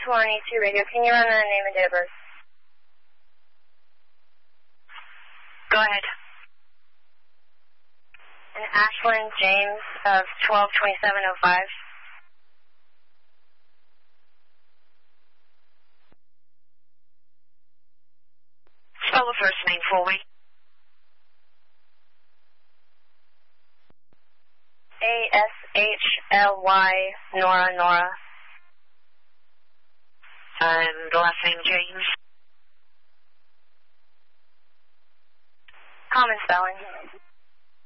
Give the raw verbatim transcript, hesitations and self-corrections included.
one E two radio. Can you run the name and date of birth? Go ahead. And Ashlyn James of twelve twenty-seven oh five. Spell the first name for me. A S H L Y, Nora, Nora. And the last name, James. Common spelling.